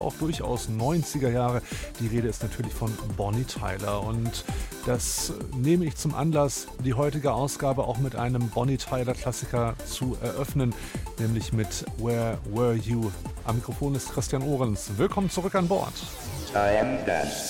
auch durchaus 90er Jahre. Die Rede ist natürlich von Bonnie Tyler und das nehme ich zum Anlass, die heutige Ausgabe auch mit einem Bonnie Tyler Klassiker zu eröffnen, nämlich mit Where Were You? Am Mikrofon ist Christian Ohrens. Willkommen zurück an Bord. I am done.